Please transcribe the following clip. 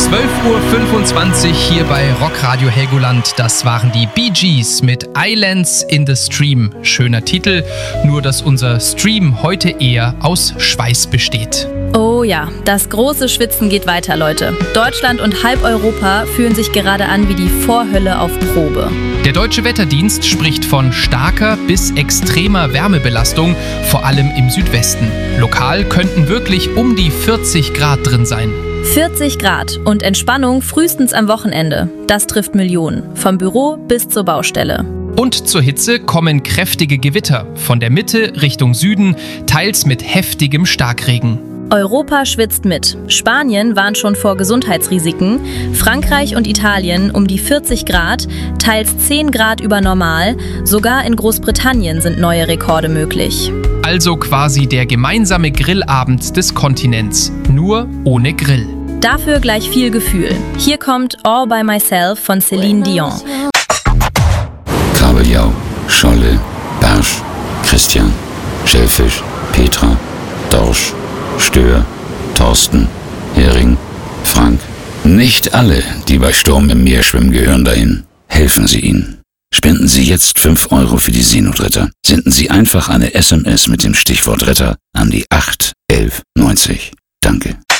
12:25 Uhr hier bei Rockradio Helgoland. Das waren die Bee Gees mit Islands in the Stream. Schöner Titel, nur dass unser Stream heute eher aus Schweiß besteht. Oh ja, das große Schwitzen geht weiter, Leute. Deutschland und halb Europa fühlen sich gerade an wie die Vorhölle auf Probe. Der Deutsche Wetterdienst spricht von starker bis extremer Wärmebelastung, vor allem im Südwesten. Lokal könnten wirklich um die 40 Grad drin sein. 40 Grad und Entspannung frühestens am Wochenende. Das trifft Millionen, vom Büro bis zur Baustelle. Und zur Hitze kommen kräftige Gewitter, von der Mitte Richtung Süden, teils mit heftigem Starkregen. Europa schwitzt mit. Spanien warnt schon vor Gesundheitsrisiken. Frankreich und Italien um die 40 Grad, teils 10 Grad über normal. Sogar in Großbritannien sind neue Rekorde möglich. Also quasi der gemeinsame Grillabend des Kontinents, nur ohne Grill. Dafür gleich viel Gefühl. Hier kommt All by Myself von Celine Dion. Kabeljau, Scholle, Barsch, Christian, Schellfisch, Petra, Dorsch, Stör, Thorsten, Hering, Frank. Nicht alle, die bei Sturm im Meer schwimmen, gehören dahin. Helfen Sie ihnen. Spenden Sie jetzt 5 Euro für die Seenotretter. Senden Sie einfach eine SMS mit dem Stichwort Retter an die 81190. Danke.